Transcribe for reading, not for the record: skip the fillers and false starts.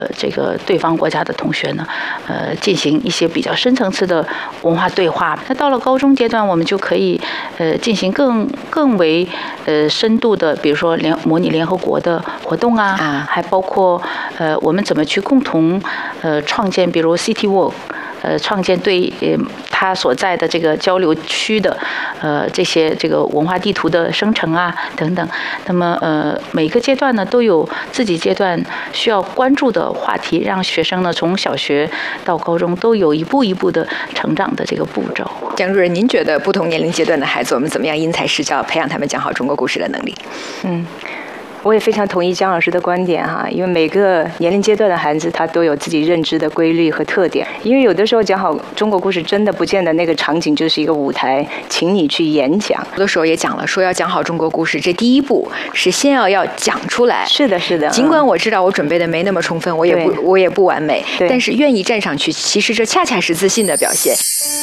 这个对方国家的同学呢，进行一些比较深层次的文化对话。那到了高中阶段，我们就可以进行更为深度的，比如说模拟联合国的活动啊，还包括我们怎么去共同创建，比如 City Walk。创建对他所在的这个交流区的这些这个文化地图的生成啊等等。那么每个阶段呢都有自己阶段需要关注的话题，让学生呢从小学到高中都有一步一步的成长的这个步骤。 蒋主任，您觉得不同年龄阶段的孩子，我们怎么样因材施教，培养他们讲好中国故事的能力？ 我也非常同意姜老师的观点哈，因为每个年龄阶段的孩子他都有自己认知的规律和特点。因为有的时候讲好中国故事，真的不见得那个场景就是一个舞台，请你去演讲。 有的时候也讲了，说要讲好中国故事，这第一步是先要讲出来。 是的，是的。 尽管我知道我准备的没那么充分，我也不完美，但是愿意站上去，其实这恰恰是自信的表现。